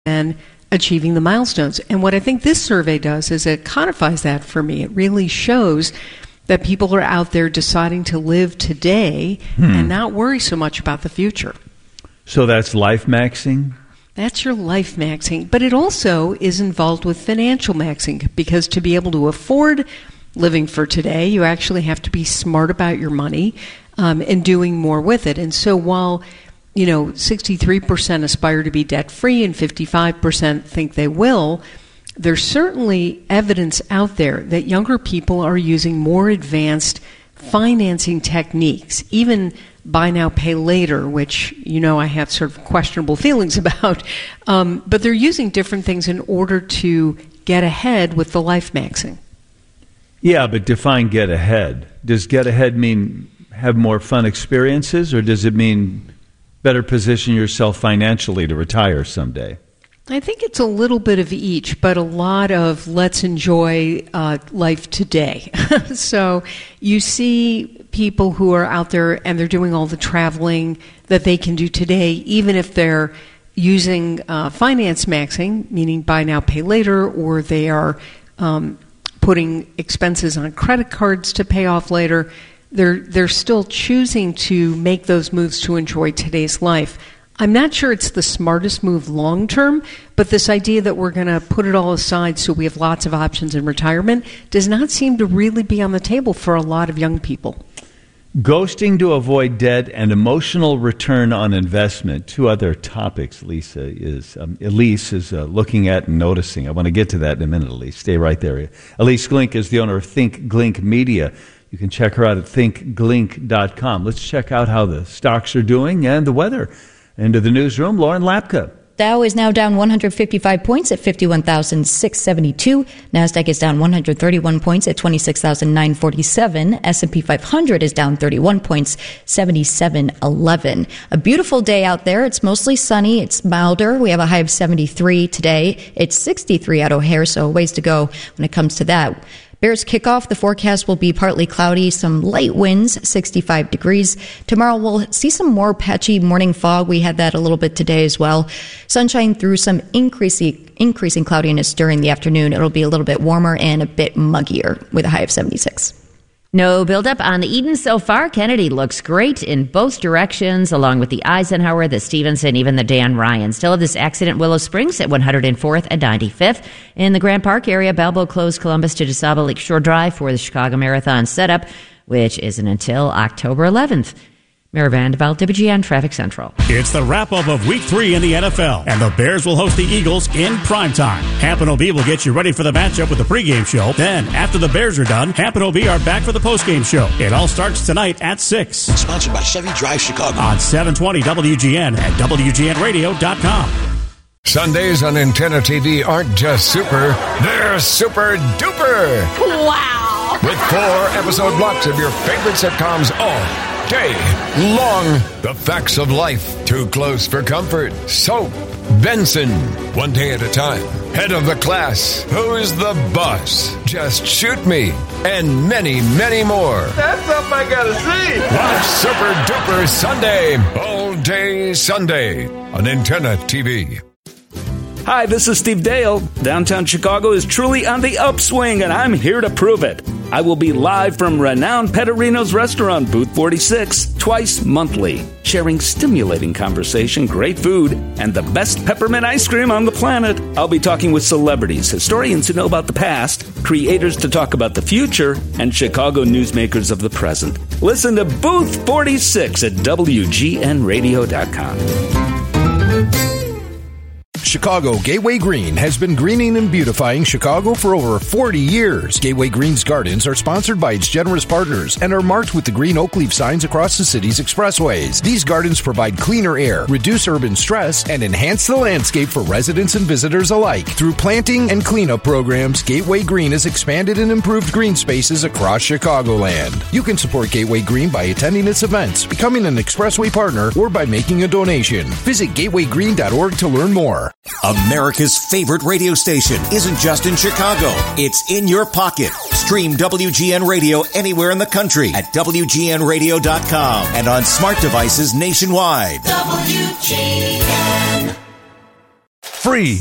and achieving the milestones. And what I think this survey does is it codifies that for me. It really shows that people are out there deciding to live today and not worry so much about the future. So that's life maxing? That's your life maxing. But it also is involved with financial maxing, because to be able to afford living for today, you actually have to be smart about your money and doing more with it. And so while 63% aspire to be debt-free and 55% think they will, there's certainly evidence out there that younger people are using more advanced financing techniques, even buy now, pay later, which, I have sort of questionable feelings about. But they're using different things in order to get ahead with the life maxing. Yeah, but define get ahead. Does get ahead mean have more fun experiences, or does it mean better position yourself financially to retire someday? I think it's a little bit of each, but a lot of let's enjoy life today. So you see people who are out there and they're doing all the traveling that they can do today, even if they're using finance maxing, meaning buy now, pay later, or they are putting expenses on credit cards to pay off later. They're still choosing to make those moves to enjoy today's life. I'm not sure it's the smartest move long term, but this idea that we're going to put it all aside so we have lots of options in retirement does not seem to really be on the table for a lot of young people. Ghosting to avoid debt and emotional return on investment. Two other topics Elise is looking at and noticing. I want to get to that in a minute, Elise. Stay right there. Elise Glink is the owner of Think Glink Media. You can check her out at thinkglink.com. Let's check out how the stocks are doing and the weather. Into the newsroom, Lauren Lapka. Dow is now down 155 points at 51,672. NASDAQ is down 131 points at 26,947. S&P 500 is down 31 points, 7711. A beautiful day out there. It's mostly sunny. It's milder. We have a high of 73 today. It's 63 at O'Hare, so a ways to go when it comes to that. Bears kickoff, the forecast will be partly cloudy, some light winds, 65 degrees. Tomorrow we'll see some more patchy morning fog. We had that a little bit today as well. Sunshine through some increasing cloudiness during the afternoon. It'll be a little bit warmer and a bit muggier with a high of 76. No buildup on the Eden so far. Kennedy looks great in both directions, along with the Eisenhower, the Stevenson, even the Dan Ryan. Still have this accident, Willow Springs at 104th and 95th. In the Grand Park area, Balboa closed Columbus to DeSable Lakeshore Drive for the Chicago Marathon setup, which isn't until October 11th. Mary Vanderbilt, WGN Traffic Central. It's the wrap-up of Week 3 in the NFL, and the Bears will host the Eagles in primetime. Hamp and OB will get you ready for the matchup with the pregame show. Then, after the Bears are done, Hamp and OB are back for the postgame show. It all starts tonight at 6. Sponsored by Chevy Drive Chicago. On 720 WGN and WGNRadio.com. Sundays on Antenna TV aren't just super, they're super duper. Wow! With 4 episode blocks of your favorite sitcoms all day long. The Facts of Life, Too Close for Comfort, Soap, Benson, One Day at a Time, Head of the Class, Who's the Boss, Just Shoot Me, and many, many more. That's something I gotta see. Watch Super Duper Sunday, all day Sunday on Antenna TV. Hi, this is Steve Dale. Downtown Chicago is truly on the upswing, and I'm here to prove it. I will be live from renowned Petterino's restaurant, Booth 46, twice monthly, sharing stimulating conversation, great food, and the best peppermint ice cream on the planet. I'll be talking with celebrities, historians who know about the past, creators to talk about the future, and Chicago newsmakers of the present. Listen to Booth 46 at WGNRadio.com. Chicago Gateway Green has been greening and beautifying Chicago for over 40 years. Gateway Green's gardens are sponsored by its generous partners and are marked with the green oak leaf signs across the city's expressways. These gardens provide cleaner air, reduce urban stress, and enhance the landscape for residents and visitors alike. Through planting and cleanup programs, Gateway Green has expanded and improved green spaces across Chicagoland. You can support Gateway Green by attending its events, becoming an expressway partner, or by making a donation. Visit gatewaygreen.org to learn more. America's favorite radio station isn't just in Chicago. It's in your pocket. Stream WGN Radio anywhere in the country at WGNRadio.com and on smart devices nationwide. WGN. free